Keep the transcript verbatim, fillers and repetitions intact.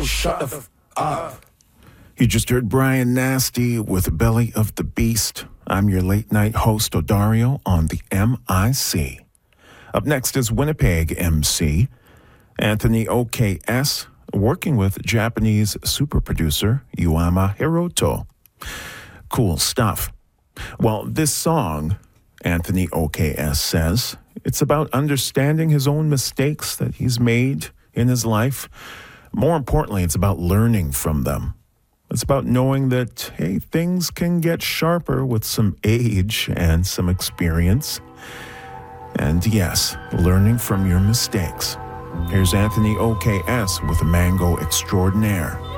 so shut the f up. You just heard Brian Nasty with Belly of the Beast. I'm your late night host, Odario, on the M I C. Up next is Winnipeg M C, Anthony O K S, working with Japanese super producer Yuama Hiroto. Cool stuff. Well, this song, Anthony O K S says, it's about understanding his own mistakes that he's made in his life. More importantly, it's about learning from them. It's about knowing that, hey, things can get sharper with some age and some experience. And yes, learning from your mistakes. Here's Anthony O K S with Mango Extraordinaire.